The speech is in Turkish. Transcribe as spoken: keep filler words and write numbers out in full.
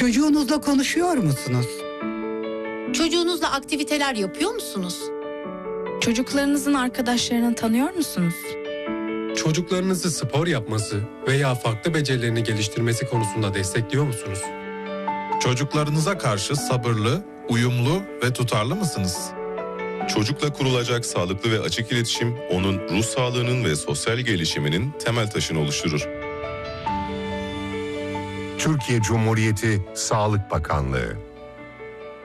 Çocuğunuzla konuşuyor musunuz? Çocuğunuzla aktiviteler yapıyor musunuz? Çocuklarınızın arkadaşlarını tanıyor musunuz? Çocuklarınızı spor yapması veya farklı becerilerini geliştirmesi konusunda destekliyor musunuz? Çocuklarınıza karşı sabırlı, uyumlu ve tutarlı mısınız? Çocukla kurulacak sağlıklı ve açık iletişim, onun ruh sağlığının ve sosyal gelişiminin temel taşını oluşturur. Türkiye Cumhuriyeti Sağlık Bakanlığı